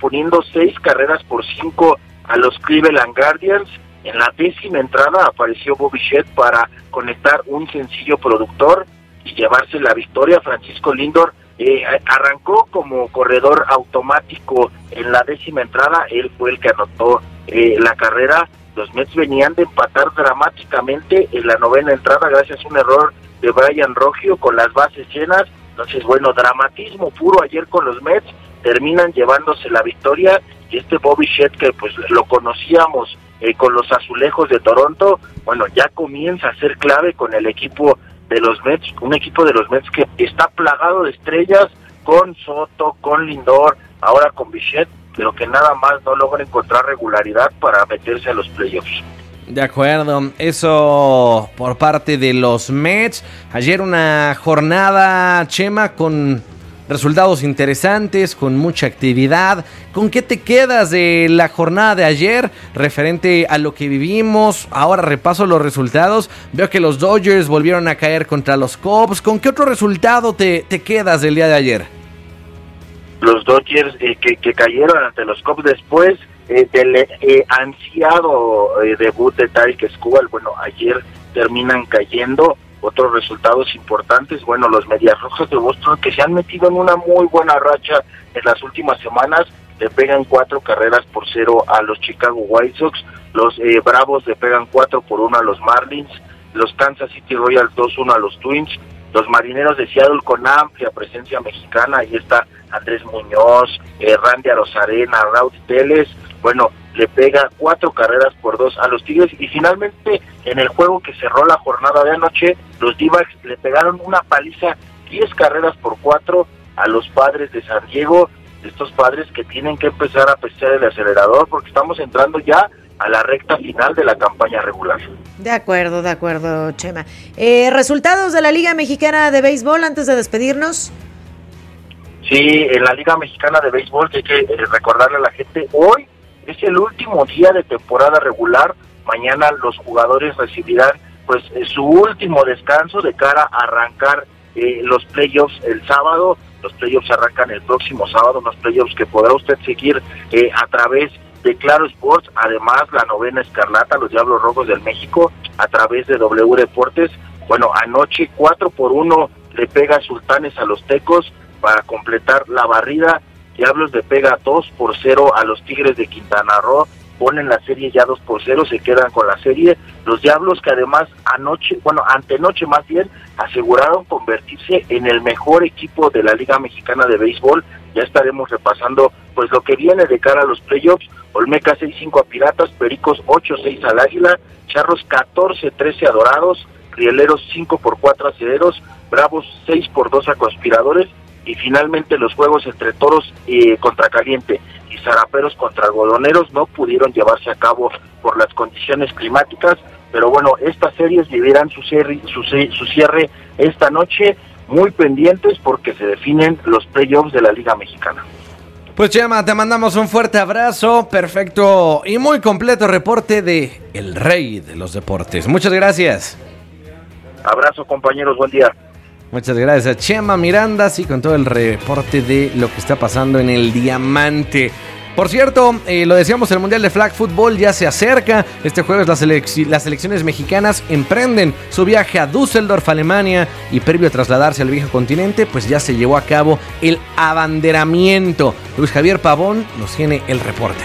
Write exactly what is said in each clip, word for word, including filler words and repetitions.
poniendo seis carreras por cinco a los Cleveland Guardians. En la décima entrada apareció Bo Bichette para conectar un sencillo productor y llevarse la victoria. Francisco Lindor eh, arrancó como corredor automático en la décima entrada, él fue el que anotó eh, la carrera. Los Mets venían de empatar dramáticamente en la novena entrada gracias a un error de Brian Roggio con las bases llenas. Entonces, bueno, dramatismo puro ayer con los Mets, terminan llevándose la victoria, y este Bo Bichette, que pues lo conocíamos eh, con los Azulejos de Toronto, bueno, ya comienza a ser clave con el equipo de los Mets, un equipo de los Mets que está plagado de estrellas, con Soto, con Lindor, ahora con Bichette, pero que nada más no logra encontrar regularidad para meterse a los playoffs. De acuerdo, eso por parte de los Mets. Ayer una jornada, Chema, con resultados interesantes, con mucha actividad. ¿Con qué te quedas de la jornada de ayer referente a lo que vivimos? Ahora repaso los resultados. Veo que los Dodgers volvieron a caer contra los Cubs. ¿Con qué otro resultado te, te quedas del día de ayer? Los Dodgers eh, que, que cayeron ante los Cubs después eh, del eh, ansiado eh, debut de Tarik Skubal. Bueno, ayer terminan cayendo. Otros resultados importantes, bueno, los Medias Rojas de Boston, que se han metido en una muy buena racha en las últimas semanas, le pegan cuatro carreras por cero a los Chicago White Sox. Los eh, Bravos le pegan cuatro por uno a los Marlins. Los Kansas City Royals dos uno a los Twins. Los Marineros de Seattle con amplia presencia mexicana, ahí está Andrés Muñoz, eh, Randy Arozarena, Raúl Teles, bueno, le pega cuatro carreras por dos a los Tigres. Y finalmente, en el juego que cerró la jornada de anoche, los D-backs le pegaron una paliza, diez carreras por cuatro a los Padres de San Diego. Estos Padres que tienen que empezar a pisar el acelerador, porque estamos entrando ya a la recta final de la campaña regular. De acuerdo, de acuerdo, Chema. Eh, ¿Resultados de la Liga Mexicana de Béisbol antes de despedirnos? Sí, en la Liga Mexicana de Béisbol, que hay que eh, recordarle a la gente, hoy es el último día de temporada regular. Mañana los jugadores recibirán pues eh, su último descanso de cara a arrancar eh, los playoffs el sábado. Los playoffs arrancan el próximo sábado, unos playoffs que podrá usted seguir eh, a través de Claro Sports, además la novena escarlata, los Diablos Rojos del México, a través de W Deportes. Bueno, anoche cuatro por uno le pega Sultanes a los Tecos para completar la barrida. Diablos le pega dos por cero a los Tigres de Quintana Roo, ponen la serie ya dos por cero, se quedan con la serie. Los Diablos que además anoche, bueno, antenoche más bien, aseguraron convertirse en el mejor equipo de la Liga Mexicana de Béisbol. Ya estaremos repasando pues lo que viene de cara a los playoffs. Olmeca seis cinco a Piratas, Pericos ocho seis al Águila, Charros catorce trece a Dorados, Rieleros cinco por cuatro a Cederos, Bravos seis por dos a Conspiradores, y finalmente los juegos entre Toros eh, contra Caliente y Zaraperos contra Algodoneros no pudieron llevarse a cabo por las condiciones climáticas, pero bueno, estas series vivirán su cierre, su, su cierre esta noche, muy pendientes porque se definen los playoffs de la Liga Mexicana. Pues Chema, te mandamos un fuerte abrazo, perfecto y muy completo reporte de El Rey de los Deportes. Muchas gracias. Abrazo, compañeros, buen día. Muchas gracias a Chema Miranda, sí, con todo el reporte de lo que está pasando en el Diamante. Por cierto, eh, lo decíamos, el Mundial de Flag Football ya se acerca. Este jueves las, selec- las selecciones mexicanas emprenden su viaje a Düsseldorf, Alemania, y previo a trasladarse al viejo continente, pues ya se llevó a cabo el abanderamiento. Luis Javier Pavón nos tiene el reporte.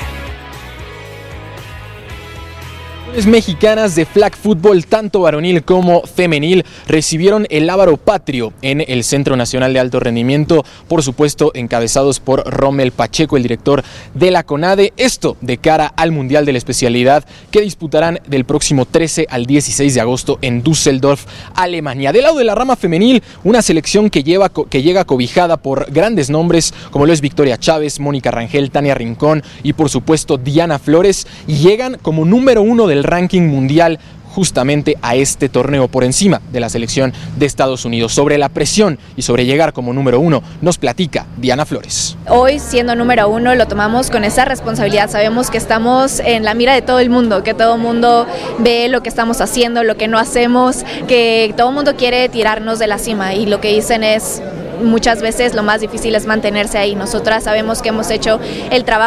Mexicanas de flag football, tanto varonil como femenil, recibieron el lábaro patrio en el Centro Nacional de Alto Rendimiento, por supuesto encabezados por Rommel Pacheco, el director de la CONADE, esto de cara al Mundial de la Especialidad que disputarán del próximo trece al dieciséis de agosto en Düsseldorf, Alemania. Del lado de la rama femenil, una selección que, lleva, que llega cobijada por grandes nombres como lo es Victoria Chávez, Mónica Rangel, Tania Rincón y por supuesto Diana Flores, y llegan como número uno del ranking mundial justamente a este torneo por encima de la selección de Estados Unidos. Sobre la presión y sobre llegar como número uno nos platica Diana Flores. Hoy, siendo número uno, lo tomamos con esa responsabilidad. Sabemos que estamos en la mira de todo el mundo, que todo el mundo ve lo que estamos haciendo, lo que no hacemos, que todo el mundo quiere tirarnos de la cima, y lo que dicen es muchas veces lo más difícil es mantenerse ahí. Nosotras sabemos que hemos hecho el trabajo